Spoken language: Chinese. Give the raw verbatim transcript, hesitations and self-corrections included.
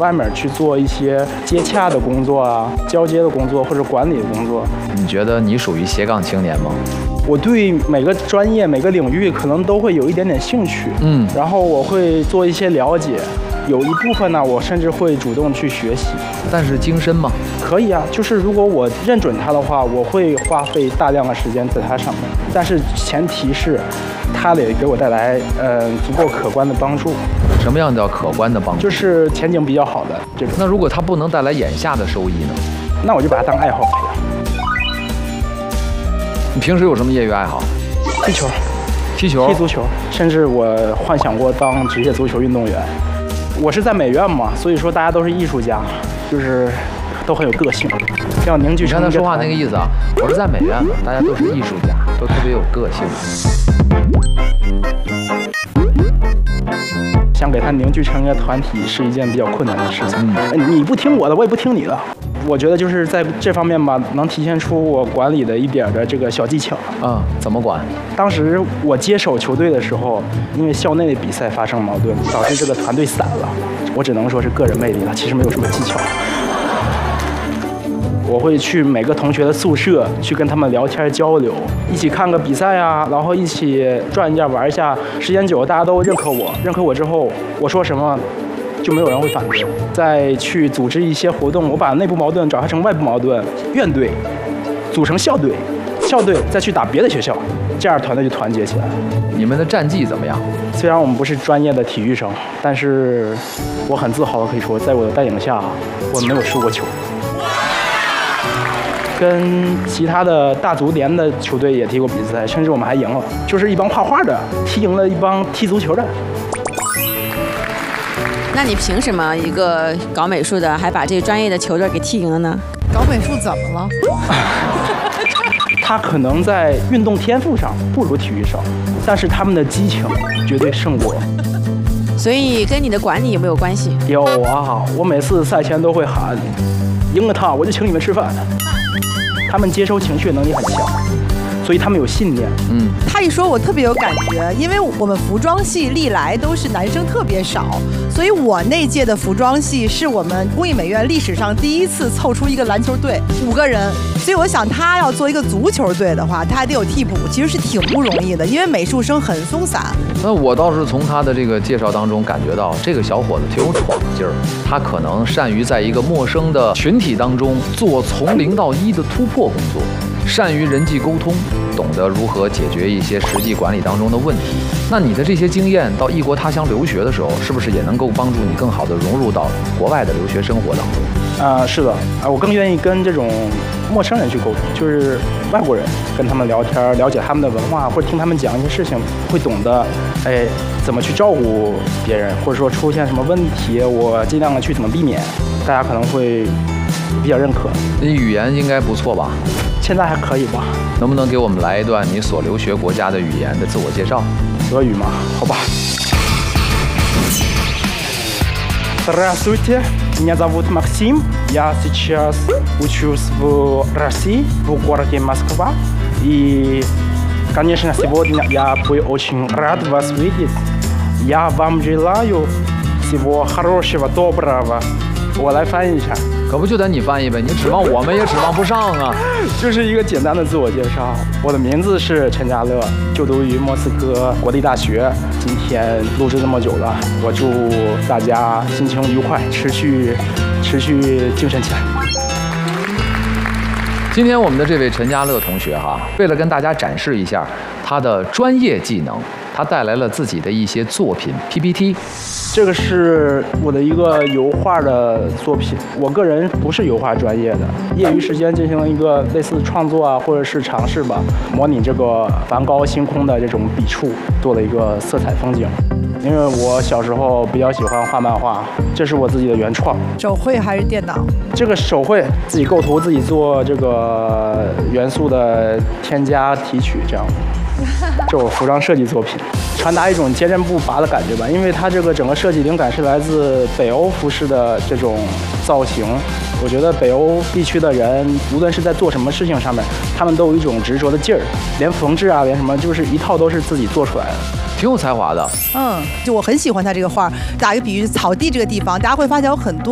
外面去做一些接洽的工作啊、交接的工作或者管理的工作。 你觉得你属于斜杠青年吗？ 我对每个专业、每个领域可能都会有一点点兴趣，嗯，然后我会做一些了解，有一部分呢，我甚至会主动去学习。 但是精深吗？ 可以啊，就是如果我认准它的话，我会花费大量的时间在它上面，但是前提是它得给我带来呃足够可观的帮助。 什么样叫可观的帮助？ 就是前景比较好的这种。 那如果它不能带来眼下的收益呢？ 那我就把它当爱好培养。 你平时有什么业余爱好？ 踢球， 踢球， 踢足球，甚至我幻想过当职业足球运动员。我是在美院嘛，所以说大家都是艺术家，就是都很有个性，要凝聚成。 你刚才说话那个意思啊，我是在美院嘛，大家都是艺术家，都特别有个性。 想给它凝聚成一个团体是一件比较困难的事情。嗯，你不听我的，我也不听你的。我觉得就是在这方面吧，能体现出我管理的一点的这个小技巧。 啊、嗯，怎么管？ 当时我接手球队的时候，因为校内的比赛发生矛盾，导致这个团队散了。我只能说是个人魅力了，其实没有什么技巧。我会去每个同学的宿舍去跟他们聊天交流，一起看个比赛啊，然后一起转一下玩一下。时间久了，大家都认可我，认可我之后，我说什么就没有人会反对。再去组织一些活动，我把内部矛盾转化成外部矛盾，院队组成校队，校队再去打别的学校，这样团队就团结起来。 你们的战绩怎么样？ 虽然我们不是专业的体育生，但是我很自豪的可以说，在我的带领下，我没有输过球。跟其他的大足联的球队也踢过比赛，甚至我们还赢了，就是一帮画画的踢赢了一帮踢足球的。 那你凭什么一个搞美术的还把这个专业的球队给踢赢了呢？ 搞美术怎么了？ 他可能在运动天赋上不如体育生，但是他们的激情绝对胜过。 所以跟你的管理有没有关系？ 有啊，我每次赛前都会喊，赢了他我就请你们吃饭。他们接收情绪能力很强，所以他们有信念。 嗯，他一说我特别有感觉，因为我们服装系历来都是男生特别少，所以我那届的服装系是我们工艺美院历史上第一次凑出一个篮球队，五个人。所以我想他要做一个足球队的话，他还得有替补，其实是挺不容易的，因为美术生很松散。 那我倒是从他的这个介绍当中感觉到，这个小伙子挺有闯劲儿，他可能善于在一个陌生的群体当中做从零到一的突破工作，善于人际沟通，懂得如何解决一些实际管理当中的问题。那你的这些经验到异国他乡留学的时候，是不是也能够帮助你更好的融入到国外的留学生活当中？ 啊、呃，是的，啊，我更愿意跟这种陌生人去沟通，就是外国人，跟他们聊天，了解他们的文化，或者听他们讲一些事情，会懂得，哎，怎么去照顾别人，或者说出现什么问题，我尽量的去怎么避免，大家可能会比较认可。 你语言应该不错吧？ 现在还可以吧？ 能不能给我们来一段你所留学国家的语言的自我介绍？ 俄语吗？好吧。Здравствуйте, меня зовут Максим. Я сейчас учусь в России, в городе Москва. И, конечно, сегодня я буду очень рад вас видеть. Я вам желаю всего хорошего, доброго. 我来翻译一下， 可不就得你翻译呗？你指望我们也指望不上啊！ 就是一个简单的自我介绍。我的名字是陈家乐，就读于莫斯科国立大学。今天录制这么久了，我祝大家心情愉快，持续持续精神起来。 今天我们的这位陈家乐同学哈，为了跟大家展示一下他的专业技能，他带来了自己的一些作品 P P T。 这个是我的一个油画的作品，我个人不是油画专业的，业余时间进行了一个类似创作啊，或者是尝试吧，模拟这个梵高星空的这种笔触，做了一个色彩风景。因为我小时候比较喜欢画漫画，这是我自己的原创。 手绘还是电脑？这个手绘，自己构图，自己做这个元素的添加提取，这样。这我服装设计作品，传达一种坚韧不拔的感觉吧。因为它这个整个设计灵感是来自北欧服饰的这种造型。我觉得北欧地区的人，无论是在做什么事情上面，他们都有一种执着的劲儿，连缝制啊，连什么，就是一套都是自己做出来的。 挺有才华的。 嗯，就我很喜欢他这个画。打一个比喻，草地这个地方，大家会发现有很多